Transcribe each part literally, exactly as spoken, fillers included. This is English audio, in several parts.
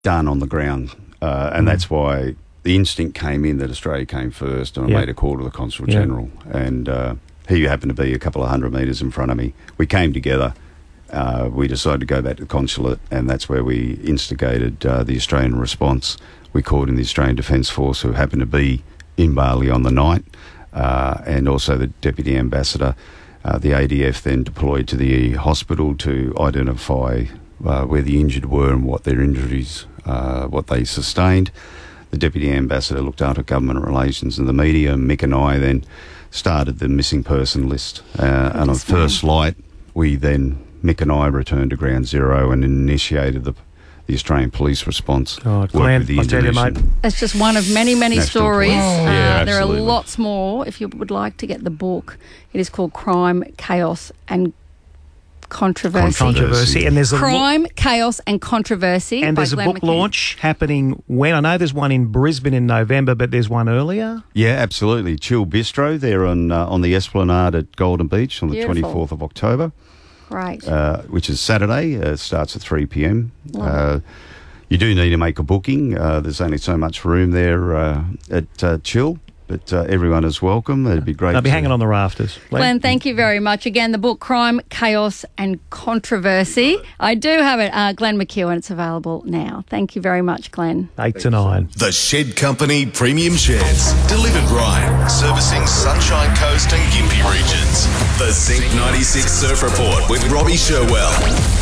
done on the ground, uh, and mm. that's why the instinct came in that Australia came first, and I yep. made a call to the Consul yep. General, and uh, he happened to be a couple of hundred metres in front of me. We came together. Uh, we decided to go back to the consulate, and that's where we instigated uh, the Australian response. We called in the Australian Defence Force, who happened to be in Bali on the night, uh, and also the Deputy Ambassador. Uh, the A D F then deployed to the hospital to identify uh, where the injured were and what their injuries, uh, what they sustained. The Deputy Ambassador looked after government relations and the media. Mick and I then started the missing person list. Uh, and on first light, we then... Mick and I returned to Ground Zero and initiated the the Australian police response. Oh, Glenn, I'll tell you, mate. That's just one of many, many National stories. Oh. Uh, Yeah, there are absolutely. lots more. If you would like to get the book, it is called Crime, Chaos and Controversy. Controversy. And there's a Crime, Chaos and Controversy And by there's a Glenn book McKean. launch happening when? I know there's one in Brisbane in November, but there's one earlier. Yeah, absolutely. Chill Bistro there on uh, on the Esplanade at Golden Beach on the Beautiful. twenty-fourth of October. Right. Uh, which is Saturday. Uh, it starts at three p.m. Love Uh, you do need to make a booking. Uh, there's only so much room there uh, at uh, Chill, but uh, everyone is welcome. It'd be great. They'll be to- hanging on the rafters. Glenn, thank you very much. Again, the book Crime, Chaos and Controversy. I do have it, uh, Glenn McEwen. It's available now. Thank you very much, Glenn. Eight to nine. The Shed Company Premium Sheds. Delivered right. Servicing Sunshine Coast and Gympie regions. The Zinc ninety-six Surf Report with Robbie Sherwell.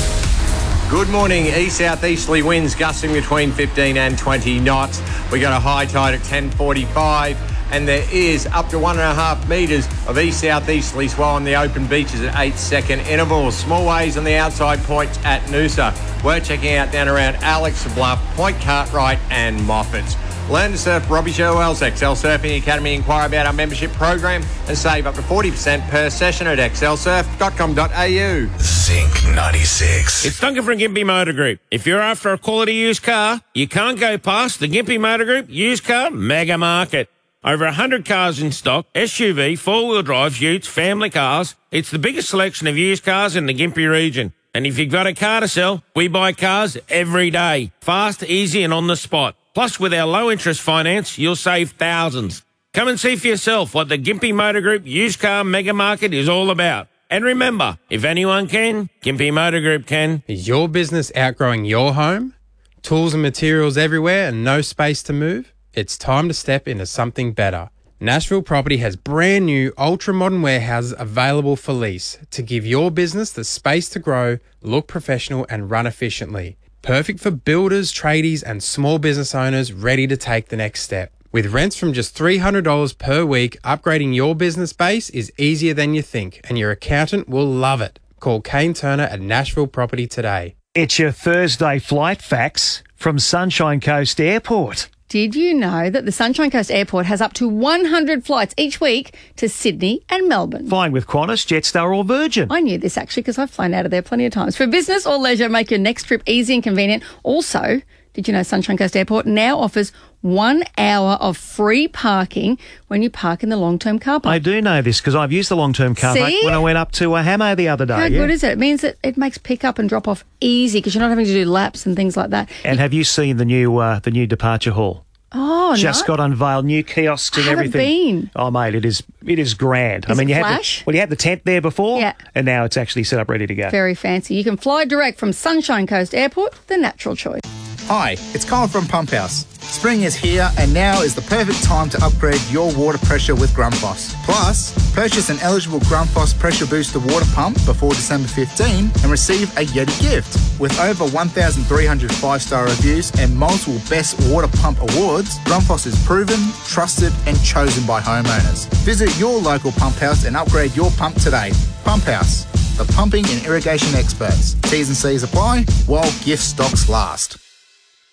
Good morning. East-southeasterly winds gusting between fifteen and twenty knots. We got a high tide at ten forty-five, and there is up to one and a half metres of east-southeasterly swell on the open beaches at eight-second intervals. Small waves on the outside points at Noosa. We're checking out down around Alex Bluff, Point Cartwright and Moffats. Learn to surf Robbie Sherwell's X L Surfing Academy. Inquire about our membership program and save up to forty percent per session at x l surf dot com dot a u. Zinc ninety-six. It's Duncan from Gympie Motor Group. If you're after a quality used car, you can't go past the Gympie Motor Group Used Car Mega Market. Over one hundred cars in stock, S U V, four-wheel drives, utes, family cars. It's the biggest selection of used cars in the Gympie region. And if you've got a car to sell, we buy cars every day. Fast, easy and on the spot. Plus, with our low-interest finance, you'll save thousands. Come and see for yourself what the Gympie Motor Group Used Car Mega Market is all about. And remember, if anyone can, Gympie Motor Group can. Is your business outgrowing your home? Tools and materials everywhere and no space to move? It's time to step into something better. Nashville Property has brand new ultra-modern warehouses available for lease to give your business the space to grow, look professional and run efficiently. Perfect for builders, tradies and small business owners ready to take the next step. With rents from just three hundred dollars per week, upgrading your business base is easier than you think, and your accountant will love it. Call Kane Turner at Nashville Property today. It's your Thursday flight facts from Sunshine Coast Airport. Did you know that the Sunshine Coast Airport has up to one hundred flights each week to Sydney and Melbourne? Flying with Qantas, Jetstar or Virgin. I knew this actually because I've flown out of there plenty of times. For business or leisure, make your next trip easy and convenient. Also, did you know Sunshine Coast Airport now offers one hour of free parking when you park in the long-term car park? I do know this because I've used the long-term car park See? when I went up to a Hamo the other day. How yeah. good is it? It means that it makes pick up and drop off easy because you're not having to do laps and things like that. And have you seen the new uh, the new departure hall? Oh, Just no. got unveiled, new kiosks and I haven't everything. been. Oh, mate, it is it is grand. Is I mean, it you flash? had the, well, you had the tent there before, Yeah. and now it's actually set up ready to go. Very fancy. You can fly direct from Sunshine Coast Airport, the natural choice. Hi, it's Colin from Pump House. Spring is here and now is the perfect time to upgrade your water pressure with Grundfos. Plus, purchase an eligible Grundfos pressure booster water pump before December fifteenth and receive a Yeti gift. With over one thousand three hundred five-star reviews and multiple Best Water Pump awards, Grundfos is proven, trusted and chosen by homeowners. Visit your local pump house and upgrade your pump today. Pump House, the pumping and irrigation experts. T's and C's apply while gift stocks last.